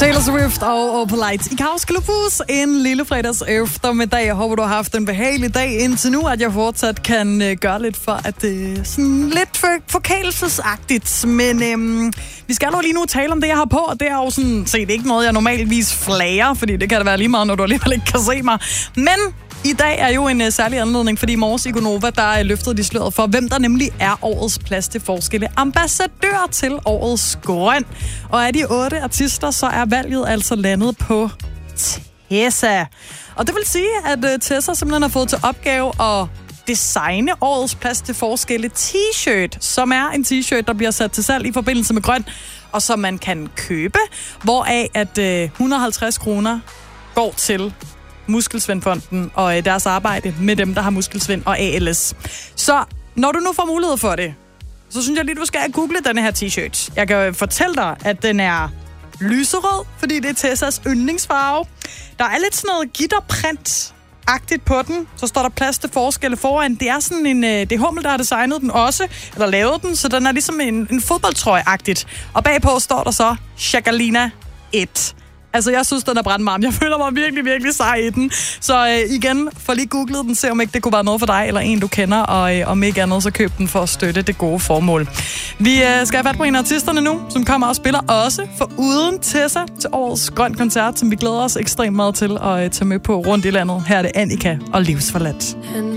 Taylor Swift og Opalite i Kaos Klubhus en lille fredags eftermiddag. Jeg håber, du har haft en behagelig dag indtil nu, at jeg fortsat kan gøre lidt for, at det er sådan lidt forkælelsesagtigt. Men vi skal jo lige nu tale om det, jeg har på, og det er jo sådan set ikke noget, jeg normalvis flager, fordi det kan det være lige meget, når du alligevel ikke kan se mig. Men i dag er jo en særlig anledning, fordi i morges i Gonova, der løftede de sløret for, hvem der nemlig er årets Plads til Forskelle ambassadør til årets Grøn. Og af de 8 artister, så er valget altså landet på Tessa. Og det vil sige, at Tessa simpelthen har fået til opgave at designe årets Plads til Forskelle t-shirt, som er en t-shirt, der bliver sat til salg i forbindelse med Grøn, og som man kan købe, hvoraf at 150 kroner går til Muskelsvindfonden og deres arbejde med dem, der har muskelsvind og ALS. Så når du nu får mulighed for det, så synes jeg lige, du skal google den her t-shirt. Jeg kan fortælle dig, at den er lyserød, fordi det er Tessas yndlingsfarve. Der er lidt sådan noget gitterprint-agtigt på den. Så står der Plads til Forskelle foran. Det er sådan en... Det er Hummel, der har designet den også, eller lavet den, så den er ligesom en fodboldtrøje-agtigt. Og bagpå står der så Shakalina 1. Altså, jeg synes, den er brandvarm. Jeg føler mig virkelig, virkelig sej i den. Så igen, for lige googlet den, se om ikke det kunne være noget for dig, eller en, du kender, og om ikke andet, så køb den for at støtte det gode formål. Vi skal have fat på en af artisterne nu, som kommer og spiller også for uden Tessa til årets Grøn Koncert, som vi glæder os ekstremt meget til at tage med på rundt i landet. Her er det Annika og Livsforladt.